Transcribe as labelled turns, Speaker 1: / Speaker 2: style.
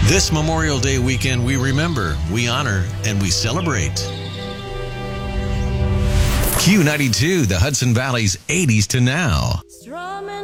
Speaker 1: This Memorial Day weekend, we remember, we honor, and we celebrate. Q92, the Hudson Valley's 80s to now.